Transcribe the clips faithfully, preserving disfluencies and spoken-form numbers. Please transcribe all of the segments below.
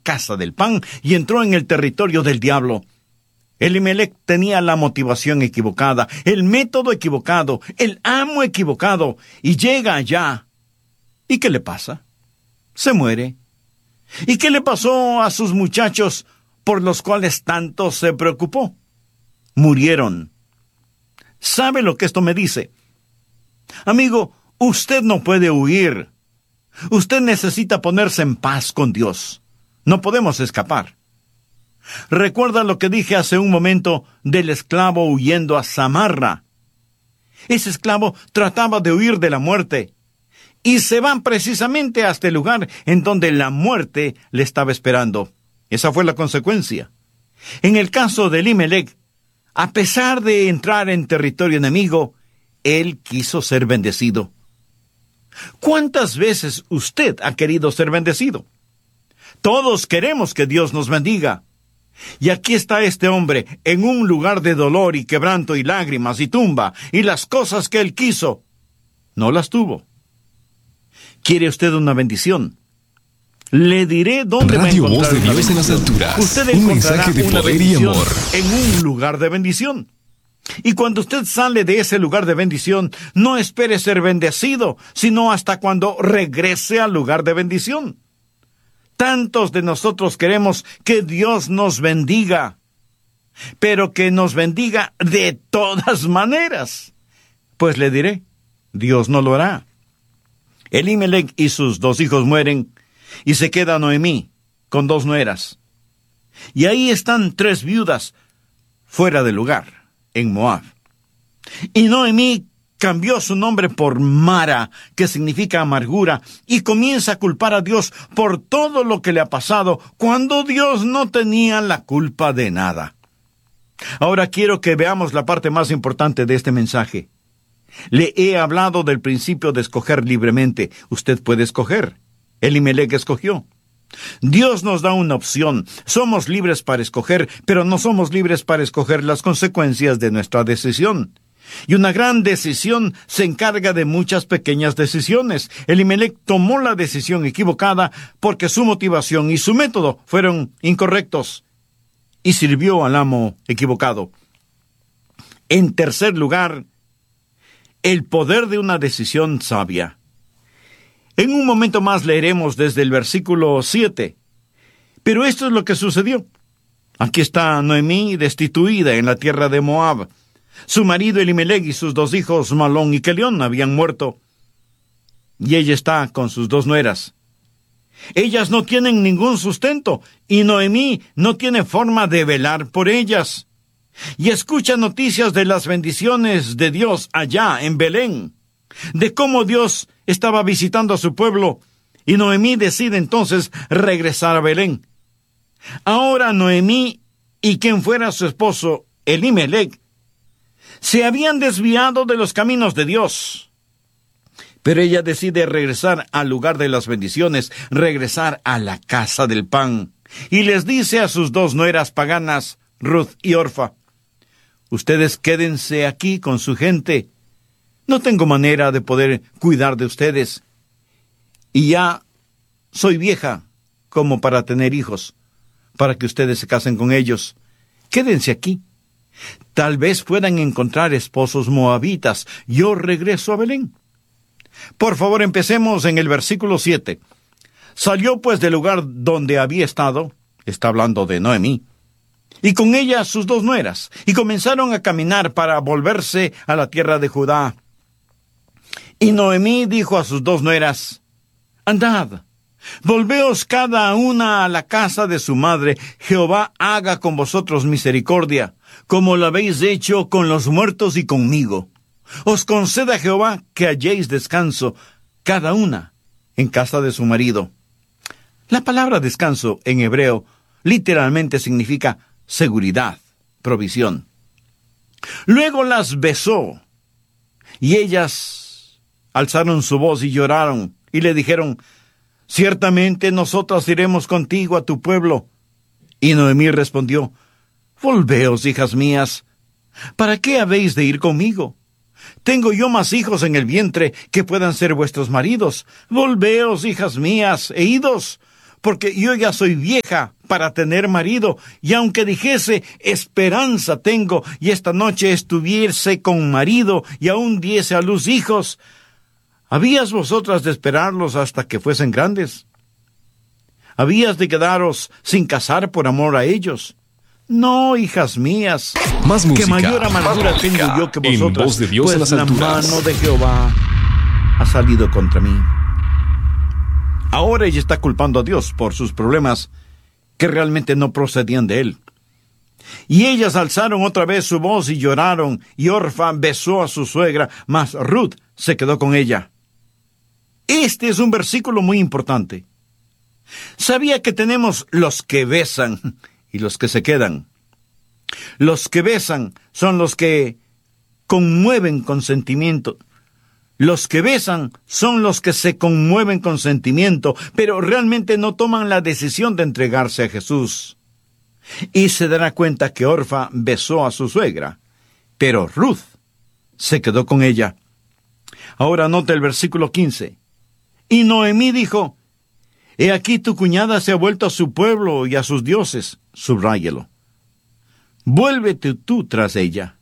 casa del pan y entró en el territorio del diablo. Elimelec tenía la motivación equivocada, el método equivocado, el amo equivocado, y llega allá. ¿Y qué le pasa? Se muere. ¿Y qué le pasó a sus muchachos por los cuales tanto se preocupó? Murieron. ¿Sabe lo que esto me dice? Amigo, usted no puede huir. Usted necesita ponerse en paz con Dios. No podemos escapar. Recuerda lo que dije hace un momento del esclavo huyendo a Samarra. Ese esclavo trataba de huir de la muerte, y se van precisamente hasta el lugar en donde la muerte le estaba esperando. Esa fue la consecuencia. En el caso de Elimelec, a pesar de entrar en territorio enemigo, él quiso ser bendecido. ¿Cuántas veces usted ha querido ser bendecido? Todos queremos que Dios nos bendiga. Y aquí está este hombre, en un lugar de dolor y quebranto y lágrimas y tumba, y las cosas que él quiso, no las tuvo. ¿Quiere usted una bendición? Le diré dónde va a Radio encontrar Voz de una Dios en las bendición. alturas. Usted Un encontrará mensaje de una poder y bendición amor. en un lugar de bendición. Y cuando usted sale de ese lugar de bendición, no espere ser bendecido, sino hasta cuando regrese al lugar de bendición. Tantos de nosotros queremos que Dios nos bendiga, pero que nos bendiga de todas maneras. Pues le diré, Dios no lo hará. Elimelec y sus dos hijos mueren, y se queda Noemí con dos nueras. Y ahí están tres viudas fuera del lugar, en Moab. Y Noemí cambió su nombre por Mara, que significa amargura, y comienza a culpar a Dios por todo lo que le ha pasado, cuando Dios no tenía la culpa de nada. Ahora quiero que veamos la parte más importante de este mensaje. Le he hablado del principio de escoger libremente. Usted puede escoger. Elimelec escogió. Dios nos da una opción. Somos libres para escoger, pero no somos libres para escoger las consecuencias de nuestra decisión. Y una gran decisión se encarga de muchas pequeñas decisiones. Elimelec tomó la decisión equivocada porque su motivación y su método fueron incorrectos, y sirvió al amo equivocado. En tercer lugar, el poder de una decisión sabia. En un momento más leeremos desde el versículo siete. Pero esto es lo que sucedió. Aquí está Noemí destituida en la tierra de Moab. Su marido Elimelec y sus dos hijos Malón y Kelión habían muerto, y ella está con sus dos nueras. Ellas no tienen ningún sustento, y Noemí no tiene forma de velar por ellas. Y escucha noticias de las bendiciones de Dios allá en Belén, de cómo Dios estaba visitando a su pueblo, y Noemí decide entonces regresar a Belén. Ahora Noemí y quien fuera su esposo Elimelec se habían desviado de los caminos de Dios. Pero ella decide regresar al lugar de las bendiciones, regresar a la casa del pan. Y les dice a sus dos nueras paganas, Ruth y Orfa: ustedes quédense aquí con su gente. No tengo manera de poder cuidar de ustedes. Y ya soy vieja como para tener hijos, para que ustedes se casen con ellos. Quédense aquí. Tal vez puedan encontrar esposos moabitas. Yo regreso a Belén. Por favor, empecemos en el versículo siete. Salió pues del lugar donde había estado, está hablando de Noemí, y con ella sus dos nueras, y comenzaron a caminar para volverse a la tierra de Judá. Y Noemí dijo a sus dos nueras: andad, volveos cada una a la casa de su madre. Jehová haga con vosotros misericordia, como lo habéis hecho con los muertos y conmigo. Os conceda Jehová que halléis descanso, cada una en casa de su marido. La palabra descanso en hebreo literalmente significa seguridad, provisión. Luego las besó, y ellas alzaron su voz y lloraron, y le dijeron: ciertamente nosotras iremos contigo a tu pueblo. Y Noemí respondió: volveos, hijas mías, ¿para qué habéis de ir conmigo? Tengo yo más hijos en el vientre que puedan ser vuestros maridos. Volveos, hijas mías, e idos, porque yo ya soy vieja para tener marido, y aunque dijese, esperanza tengo, y esta noche estuviese con marido, y aún diese a luz hijos, ¿habías vosotras de esperarlos hasta que fuesen grandes? ¿Habías de quedaros sin casar por amor a ellos? No, hijas mías, Más música, que mayor amargura más tengo música, yo que en vosotras, voz de Dios pues en las la alturas. mano de Jehová ha salido contra mí. Ahora ella está culpando a Dios por sus problemas que realmente no procedían de él. Y ellas alzaron otra vez su voz y lloraron, y Orfa besó a su suegra, mas Ruth se quedó con ella. Este es un versículo muy importante. Sabía que tenemos los que besan y los que se quedan. Los que besan son los que conmueven con sentimiento. Los que besan son los que se conmueven con sentimiento, pero realmente no toman la decisión de entregarse a Jesús. Y se dará cuenta que Orfa besó a su suegra, pero Ruth se quedó con ella. Ahora nota el versículo quince. Y Noemí dijo, he aquí tu cuñada se ha vuelto a su pueblo y a sus dioses. Subráyelo. Vuélvete tú tras ella.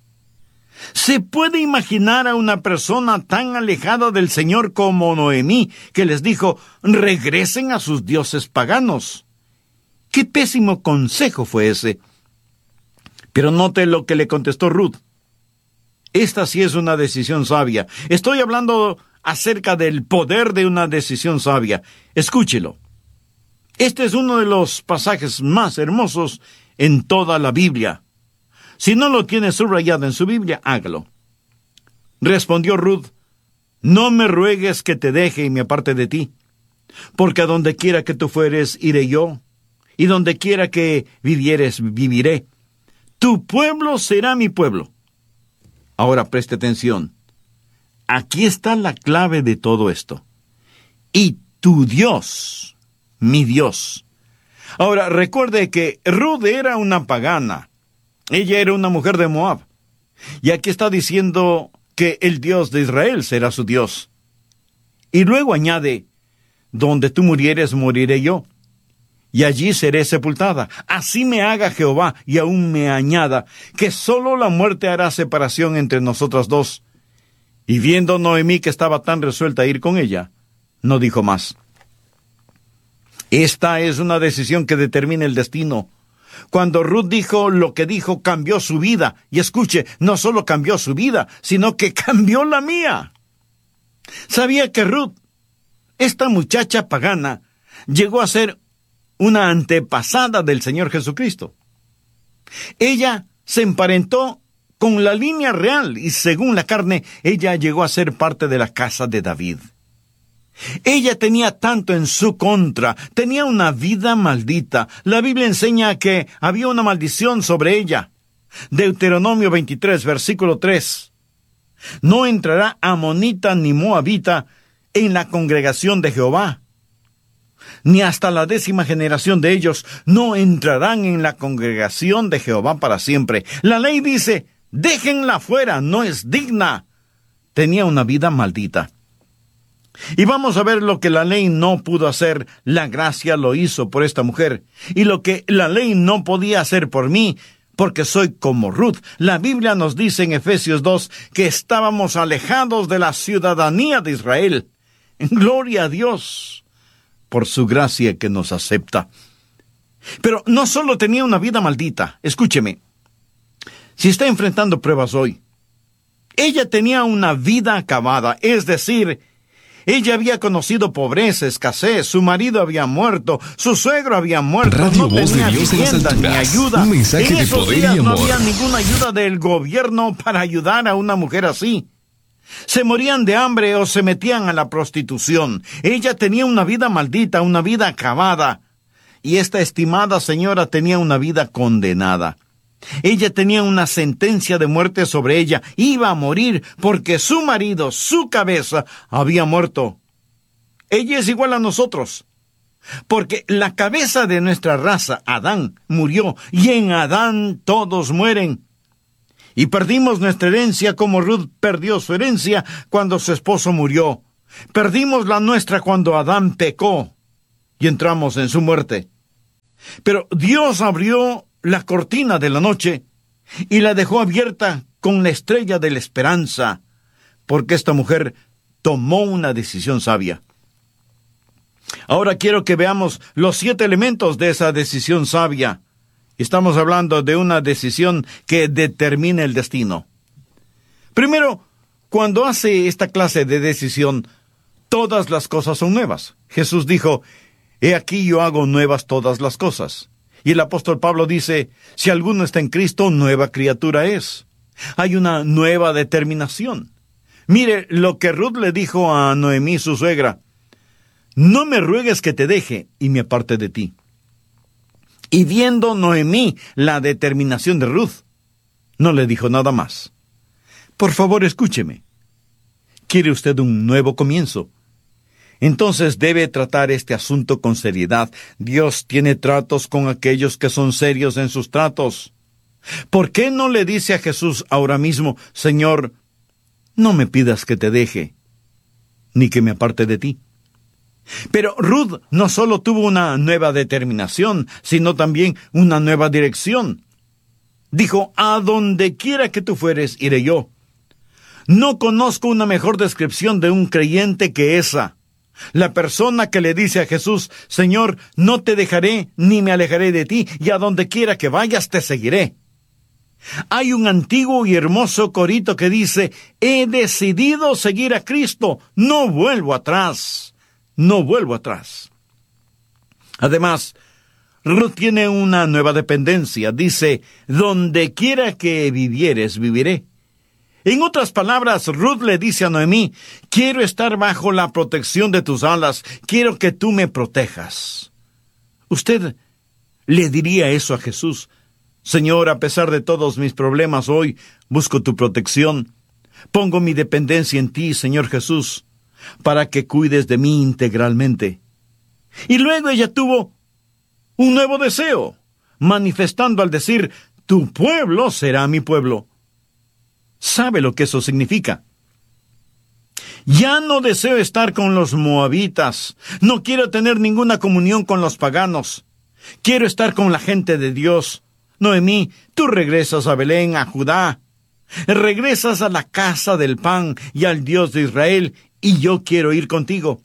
¿Se puede imaginar a una persona tan alejada del Señor como Noemí, que les dijo, regresen a sus dioses paganos? ¡Qué pésimo consejo fue ese! Pero note lo que le contestó Ruth. Esta sí es una decisión sabia. Estoy hablando acerca del poder de una decisión sabia. Escúchelo. Este es uno de los pasajes más hermosos en toda la Biblia. Si no lo tiene subrayado en su Biblia, hágalo. Respondió Ruth, no me ruegues que te deje y me aparte de ti, porque a donde quiera que tú fueres, iré yo, y donde quiera que vivieres, viviré. Tu pueblo será mi pueblo. Ahora preste atención. Aquí está la clave de todo esto. Y tu Dios, mi Dios. Ahora, recuerde que Ruth era una pagana. Ella era una mujer de Moab. Y aquí está diciendo que el Dios de Israel será su Dios. Y luego añade, donde tú murieres, moriré yo. Y allí seré sepultada. Así me haga Jehová, y aún me añada, que solo la muerte hará separación entre nosotras dos. Y viendo Noemí que estaba tan resuelta a ir con ella, no dijo más. Esta es una decisión que determina el destino. Cuando Ruth dijo lo que dijo, cambió su vida. Y escuche, no solo cambió su vida, sino que cambió la mía. Sabía que Ruth, esta muchacha pagana, llegó a ser una antepasada del Señor Jesucristo. Ella se emparentó con la línea real y según la carne, ella llegó a ser parte de la casa de David. Ella tenía tanto en su contra, tenía una vida maldita. La Biblia enseña que había una maldición sobre ella. Deuteronomio veintitrés, versículo tres. No entrará amonita ni moabita en la congregación de Jehová, ni hasta la décima generación de ellos no entrarán en la congregación de Jehová para siempre. La ley dice, déjenla fuera, no es digna. Tenía una vida maldita. Y vamos a ver lo que la ley no pudo hacer, la gracia lo hizo por esta mujer. Y lo que la ley no podía hacer por mí, porque soy como Ruth. La Biblia nos dice en Efesios dos que estábamos alejados de la ciudadanía de Israel. Gloria a Dios por su gracia que nos acepta. Pero no solo tenía una vida maldita, escúcheme. Si está enfrentando pruebas hoy, ella tenía una vida acabada, es decir, ella había conocido pobreza, escasez, su marido había muerto, su suegro había muerto, Radio no Voz tenía de Dios en las vivienda ni alturas. ayuda. Un mensaje en de esos poder y días no amor. había ninguna ayuda del gobierno para ayudar a una mujer así. Se morían de hambre o se metían a la prostitución. Ella tenía una vida maldita, una vida acabada. Y esta estimada señora tenía una vida condenada. Ella tenía una sentencia de muerte sobre ella. Iba a morir porque su marido, su cabeza, había muerto. Ella es igual a nosotros, porque la cabeza de nuestra raza, Adán, murió, y en Adán todos mueren. Y perdimos nuestra herencia como Ruth perdió su herencia cuando su esposo murió. Perdimos la nuestra cuando Adán pecó. y entramos en su muerte. Pero Dios abrió la cortina de la noche y la dejó abierta con la estrella de la esperanza, porque esta mujer tomó una decisión sabia. Ahora quiero que veamos los siete elementos de esa decisión sabia. Estamos hablando de una decisión que determina el destino. Primero, cuando hace esta clase de decisión, todas las cosas son nuevas. Jesús dijo, he aquí yo hago nuevas todas las cosas. Y el apóstol Pablo dice, si alguno está en Cristo, nueva criatura es. Hay una nueva determinación. Mire lo que Ruth le dijo a Noemí, su suegra, no me ruegues que te deje y me aparte de ti. Y viendo Noemí la determinación de Ruth, no le dijo nada más. Por favor, escúcheme. ¿Quiere usted un nuevo comienzo? Entonces debe tratar este asunto con seriedad. Dios tiene tratos con aquellos que son serios en sus tratos. ¿Por qué no le dice a Jesús ahora mismo, Señor, no me pidas que te deje, ni que me aparte de ti? Pero Ruth no solo tuvo una nueva determinación, sino también una nueva dirección. Dijo, a donde quiera que tú fueres, iré yo. No conozco una mejor descripción de un creyente que esa. La persona que le dice a Jesús, Señor, no te dejaré ni me alejaré de ti, y a donde quiera que vayas te seguiré. Hay un antiguo y hermoso corito que dice, he decidido seguir a Cristo, no vuelvo atrás. No vuelvo atrás. Además, Ruth tiene una nueva dependencia. Dice, donde quiera que vivieres, viviré. En otras palabras, Ruth le dice a Noemí, quiero estar bajo la protección de tus alas, quiero que tú me protejas. Usted le diría eso a Jesús, Señor, a pesar de todos mis problemas hoy, busco tu protección. Pongo mi dependencia en ti, Señor Jesús, para que cuides de mí integralmente. Y luego ella tuvo un nuevo deseo, manifestando al decir, tu pueblo será mi pueblo. ¿Sabe lo que eso significa? Ya no deseo estar con los moabitas, no quiero tener ninguna comunión con los paganos, quiero estar con la gente de Dios. Noemí, tú regresas a Belén, a Judá, regresas a la casa del pan y al Dios de Israel, y yo quiero ir contigo.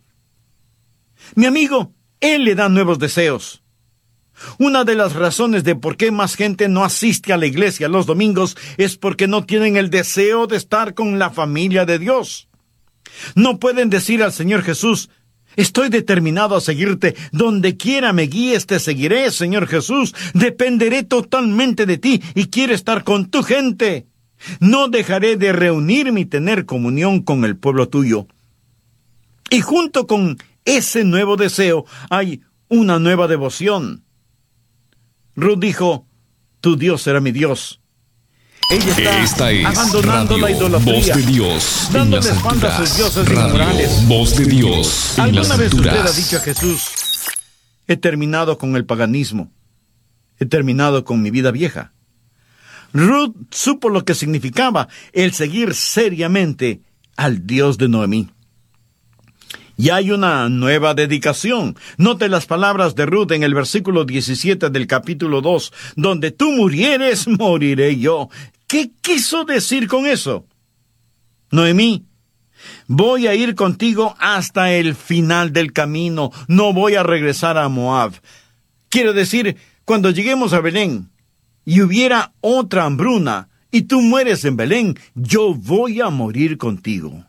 Mi amigo, Él le da nuevos deseos. Una de las razones de por qué más gente no asiste a la iglesia los domingos es porque no tienen el deseo de estar con la familia de Dios. No pueden decir al Señor Jesús, estoy determinado a seguirte, donde quiera me guíes te seguiré, Señor Jesús, dependeré totalmente de ti y quiero estar con tu gente. No dejaré de reunirme y tener comunión con el pueblo tuyo. Y junto con ese nuevo deseo hay una nueva devoción. Ruth dijo, tu Dios será mi Dios. Ella está Esta es abandonando Radio la idolatría, Voz de Dios en dándole las espalda a sus alturas. dioses Radio inmorales. Voz de Dios en las ¿Alguna vez usted ha alturas. dicho a Jesús, he terminado con el paganismo, he terminado con mi vida vieja? Ruth supo lo que significaba el seguir seriamente al Dios de Noemí. Y hay una nueva dedicación. Note las palabras de Ruth en el versículo diecisiete del capítulo dos, donde tú murieres, moriré yo. ¿Qué quiso decir con eso? Noemí, voy a ir contigo hasta el final del camino, no voy a regresar a Moab. Quiero decir, cuando lleguemos a Belén y hubiera otra hambruna y tú mueres en Belén, yo voy a morir contigo.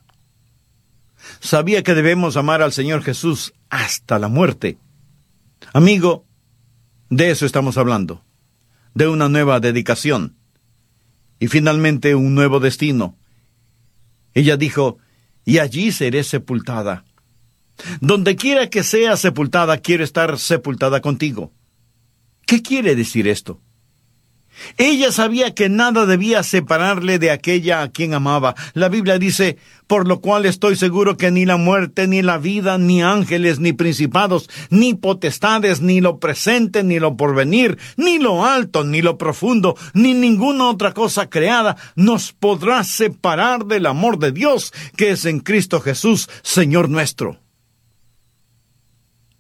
Sabía que debemos amar al Señor Jesús hasta la muerte. Amigo, de eso estamos hablando, de una nueva dedicación y finalmente un nuevo destino. Ella dijo, y allí seré sepultada. Donde quiera que sea sepultada, quiero estar sepultada contigo. ¿Qué quiere decir esto? Ella sabía que nada debía separarle de aquella a quien amaba. La Biblia dice, por lo cual estoy seguro que ni la muerte, ni la vida, ni ángeles, ni principados, ni potestades, ni lo presente, ni lo porvenir, ni lo alto, ni lo profundo, ni ninguna otra cosa creada nos podrá separar del amor de Dios que es en Cristo Jesús, Señor nuestro.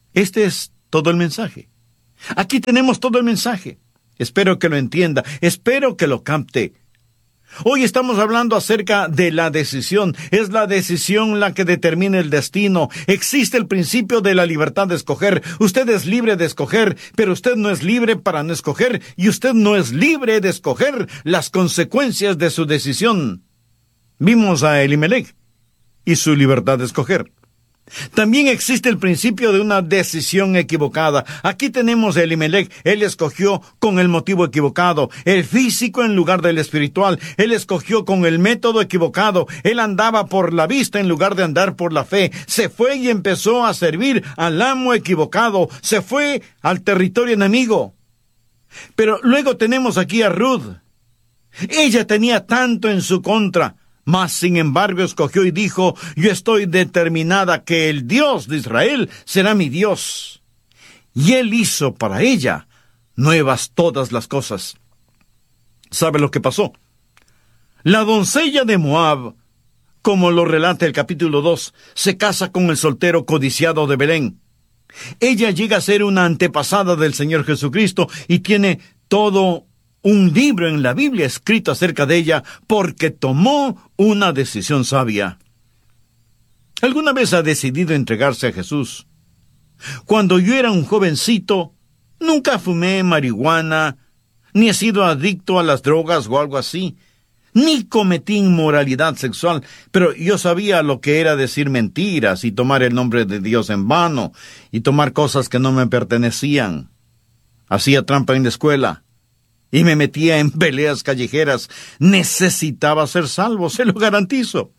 Este es todo el mensaje. Aquí tenemos todo el mensaje. Espero que lo entienda, espero que lo capte. Hoy estamos hablando acerca de la decisión. Es la decisión la que determina el destino. Existe el principio de la libertad de escoger. Usted es libre de escoger, pero usted no es libre para no escoger, y usted no es libre de escoger las consecuencias de su decisión. Vimos a Elimelech y su libertad de escoger. También existe el principio de una decisión equivocada. Aquí tenemos a Elimelech. Él escogió con el motivo equivocado, el físico en lugar del espiritual. Él escogió con el método equivocado. Él andaba por la vista en lugar de andar por la fe. Se fue y empezó a servir al amo equivocado. Se fue al territorio enemigo. Pero luego tenemos aquí a Ruth. Ella tenía tanto en su contra, mas sin embargo escogió y dijo: yo estoy determinada que el Dios de Israel será mi Dios. Y él hizo para ella nuevas todas las cosas. ¿Sabe lo que pasó? La doncella de Moab, como lo relata el capítulo dos, se casa con el soltero codiciado de Belén. Ella llega a ser una antepasada del Señor Jesucristo y tiene todo un libro en la Biblia escrito acerca de ella porque tomó una decisión sabia. ¿Alguna vez ha decidido entregarse a Jesús? Cuando yo era un jovencito, nunca fumé marihuana, ni he sido adicto a las drogas o algo así, ni cometí inmoralidad sexual, pero yo sabía lo que era decir mentiras y tomar el nombre de Dios en vano y tomar cosas que no me pertenecían. Hacía trampa en la escuela y me metía en peleas callejeras. Necesitaba ser salvo, se lo garantizo.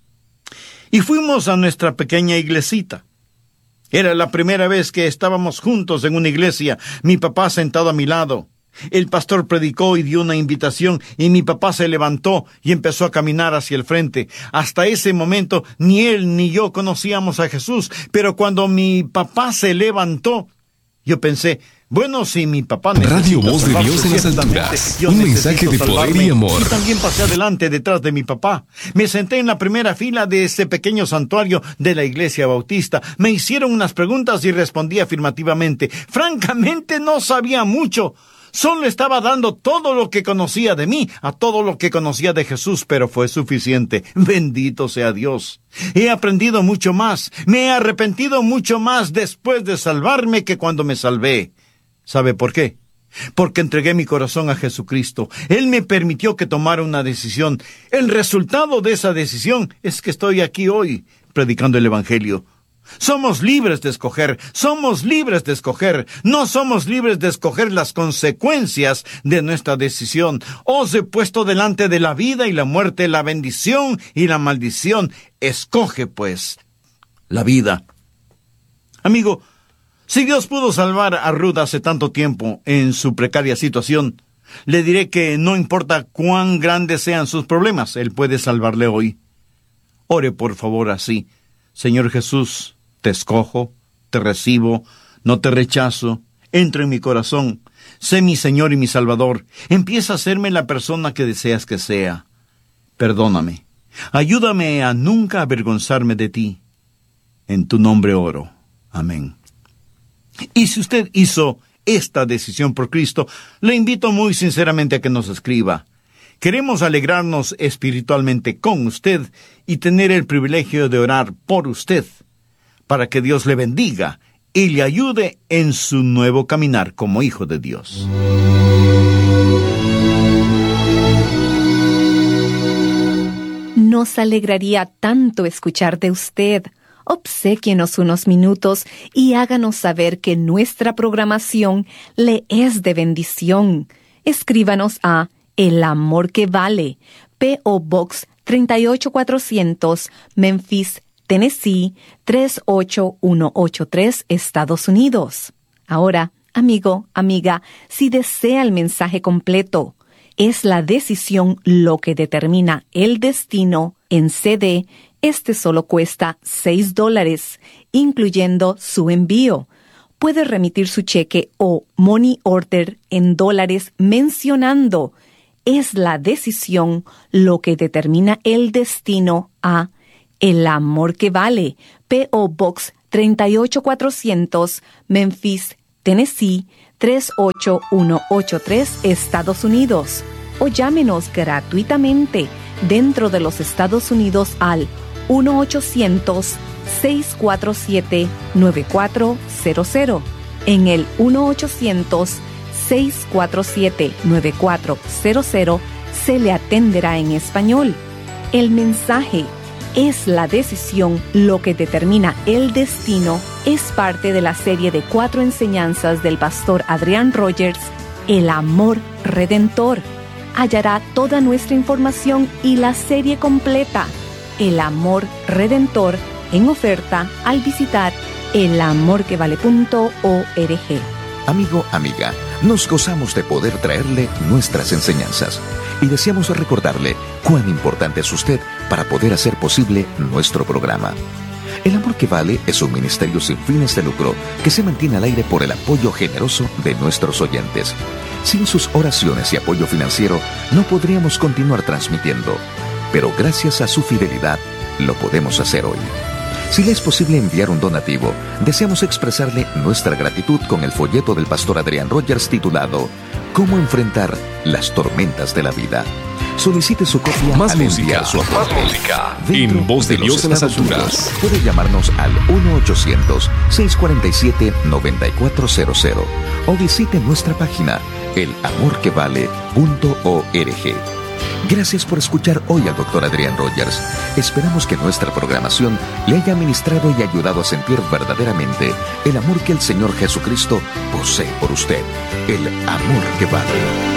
Y fuimos a nuestra pequeña iglesita. Era la primera vez que estábamos juntos en una iglesia, mi papá sentado a mi lado. El pastor predicó y dio una invitación, y mi papá se levantó y empezó a caminar hacia el frente. Hasta ese momento ni él ni yo conocíamos a Jesús, pero cuando mi papá se levantó, yo pensé: bueno, si mi papá necesita Radio Voz de salvarse, Dios en las ciertamente alturas. yo Un mensaje de necesito poder salvarme. y amor. Y también pasé adelante detrás de mi papá. Me senté en la primera fila de ese pequeño santuario de la iglesia bautista. Me hicieron unas preguntas y respondí afirmativamente. Francamente no sabía mucho. Solo estaba dando todo lo que conocía de mí, a todo lo que conocía de Jesús, pero fue suficiente. Bendito sea Dios. He aprendido mucho más. Me he arrepentido mucho más después de salvarme que cuando me salvé. ¿Sabe por qué? Porque entregué mi corazón a Jesucristo. Él me permitió que tomara una decisión. El resultado de esa decisión es que estoy aquí hoy, predicando el Evangelio. Somos libres de escoger, somos libres de escoger, no somos libres de escoger las consecuencias de nuestra decisión. Os he puesto delante de la vida y la muerte, la bendición y la maldición. Escoge, pues, la vida. Amigo, si Dios pudo salvar a Ruth hace tanto tiempo en su precaria situación, le diré que no importa cuán grandes sean sus problemas, Él puede salvarle hoy. Ore por favor así: Señor Jesús, te escojo, te recibo, no te rechazo, entra en mi corazón, sé mi Señor y mi Salvador, empieza a hacerme la persona que deseas que sea. Perdóname, ayúdame a nunca avergonzarme de ti. En tu nombre oro. Amén. Y si usted hizo esta decisión por Cristo, le invito muy sinceramente a que nos escriba. Queremos alegrarnos espiritualmente con usted y tener el privilegio de orar por usted, para que Dios le bendiga y le ayude en su nuevo caminar como hijo de Dios. Nos alegraría tanto escuchar de usted. Obséquienos unos minutos y háganos saber que nuestra programación le es de bendición. Escríbanos a El Amor que Vale, P O Box treinta y ocho cuatrocientos, Memphis, Tennessee tres ocho uno ocho tres, Estados Unidos. Ahora, amigo, amiga, si desea el mensaje completo, es la decisión lo que determina el destino en C D. Este solo cuesta seis dólares, incluyendo su envío. Puede remitir su cheque o money order en dólares mencionando es la decisión lo que determina el destino a El Amor que Vale, P O Box treinta y ocho cuatrocientos, Memphis, Tennessee, tres ocho uno ocho tres, Estados Unidos. O llámenos gratuitamente dentro de los Estados Unidos al uno ochocientos, seis cuatro siete, nueve cuatro cero cero. En el uno ochocientos, seis cuatro siete, nueve cuatro cero cero se le atenderá en español. El mensaje "Es la decisión lo que determina el destino" es parte de la serie de cuatro enseñanzas del pastor Adrián Rogers, El amor redentor. Hallará toda nuestra información y la serie completa, El amor redentor, en oferta al visitar el amor que vale punto org. Amigo, amiga, nos gozamos de poder traerle nuestras enseñanzas y deseamos recordarle cuán importante es usted para poder hacer posible nuestro programa. El Amor que Vale es un ministerio sin fines de lucro que se mantiene al aire por el apoyo generoso de nuestros oyentes. Sin sus oraciones y apoyo financiero no podríamos continuar transmitiendo, pero gracias a su fidelidad lo podemos hacer hoy. Si le es posible enviar un donativo, deseamos expresarle nuestra gratitud con el folleto del pastor Adrián Rogers titulado "Cómo enfrentar las tormentas de la vida". Solicite su copia Más al música, enviar su aporte. más música. Dentro En voz de los Dios en las Estados alturas. Unidos, puede llamarnos al uno ochocientos, seis cuatro siete, nueve cuatro cero cero o visite nuestra página el amor que vale punto org. Gracias por escuchar hoy al doctor Adrián Rogers. Esperamos que nuestra programación le haya ministrado y ayudado a sentir verdaderamente el amor que el Señor Jesucristo posee por usted. El amor que vale.